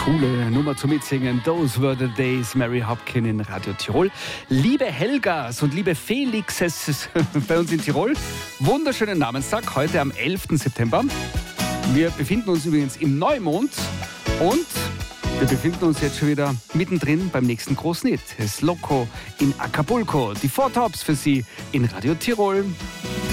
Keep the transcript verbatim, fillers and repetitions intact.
Coole Nummer zum Mitsingen. Those were the days, Mary Hopkin in Radio Tirol. Liebe Helgas und liebe Felixes bei uns in Tirol, wunderschönen Namenstag, heute am elften September. Wir befinden uns übrigens im Neumond und wir befinden uns jetzt schon wieder mittendrin beim nächsten großen Hit. Es ist Loco in Acapulco. Die Four Tops für Sie in Radio Tirol.